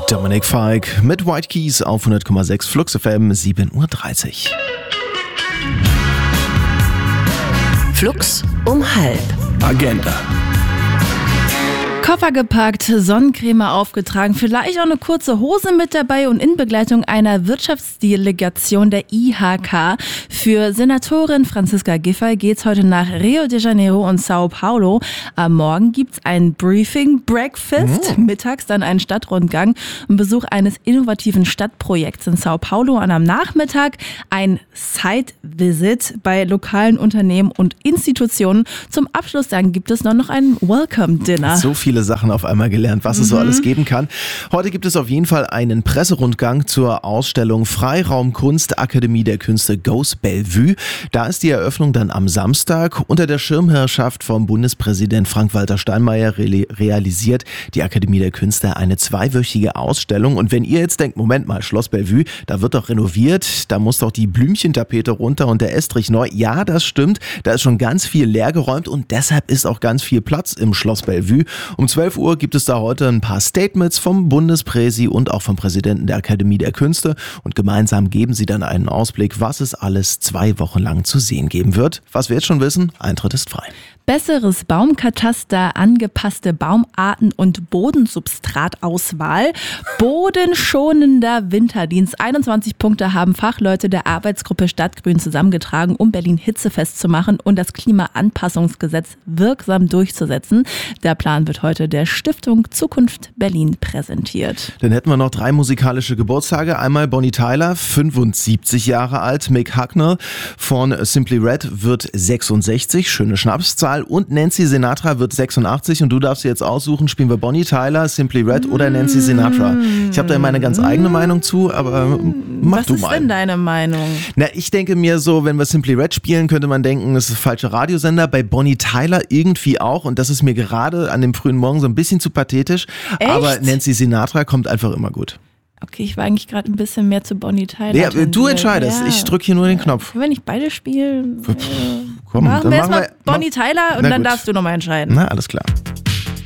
Dominic Fike mit White Keys auf 100,6 Flux FM, 7:30 Uhr. Flux um halb. Agenda. Koffer gepackt, Sonnencreme aufgetragen, vielleicht auch eine kurze Hose mit dabei und in Begleitung einer Wirtschaftsdelegation der IHK. Für Senatorin Franziska Giffey geht's heute nach Rio de Janeiro und Sao Paulo. Am Morgen gibt's ein Briefing, Breakfast, mittags dann einen Stadtrundgang, ein Besuch eines innovativen Stadtprojekts in Sao Paulo und am Nachmittag ein Site-Visit bei lokalen Unternehmen und Institutionen. Zum Abschluss dann gibt es noch ein Welcome-Dinner. So viele Sachen auf einmal gelernt, was es so alles geben kann. Heute gibt es auf jeden Fall einen Presserundgang zur Ausstellung Freiraum Kunst Akademie der Künste Goes Bellevue. Da ist die Eröffnung dann am Samstag. Unter der Schirmherrschaft vom Bundespräsident Frank-Walter Steinmeier realisiert die Akademie der Künste eine 2-wöchige Ausstellung. Und wenn ihr jetzt denkt, Moment mal, Schloss Bellevue, da wird doch renoviert, da muss doch die Blümchentapete runter und der Estrich neu. Ja, das stimmt, da ist schon ganz viel leergeräumt und deshalb ist auch ganz viel Platz im Schloss Bellevue. Um 12 Uhr gibt es da heute ein paar Statements vom Bundespräsi und auch vom Präsidenten der Akademie der Künste und gemeinsam geben sie dann einen Ausblick, was es alles 2 Wochen lang zu sehen geben wird. Was wir jetzt schon wissen, Eintritt ist frei. Besseres Baumkataster, angepasste Baumarten und Bodensubstratauswahl. Bodenschonender Winterdienst. 21 Punkte haben Fachleute der Arbeitsgruppe Stadtgrün zusammengetragen, um Berlin hitzefest zu machen und das Klimaanpassungsgesetz wirksam durchzusetzen. Der Plan wird heute der Stiftung Zukunft Berlin präsentiert. Dann hätten wir noch 3 musikalische Geburtstage. Einmal Bonnie Tyler, 75 Jahre alt. Mick Hucknall von Simply Red wird 66, schöne Schnapszahl. Und Nancy Sinatra wird 86 und du darfst jetzt aussuchen, spielen wir Bonnie Tyler, Simply Red oder Nancy Sinatra. Ich habe da immer eine ganz eigene Meinung zu, aber mach du mal. Was ist denn deine Meinung? Na, ich denke mir so, wenn wir Simply Red spielen, könnte man denken, das ist falscher Radiosender. Bei Bonnie Tyler irgendwie auch und das ist mir gerade an dem frühen Morgen so ein bisschen zu pathetisch. Echt? Aber Nancy Sinatra kommt einfach immer gut. Okay, ich war eigentlich gerade ein bisschen mehr zu Bonnie Tyler. Ja, du entscheidest. Ja. Ich drücke hier nur den Knopf. Wenn ich beide spiele, Komm, machen dann wir erstmal Bonnie Tyler und dann darfst du nochmal entscheiden. Na, alles klar.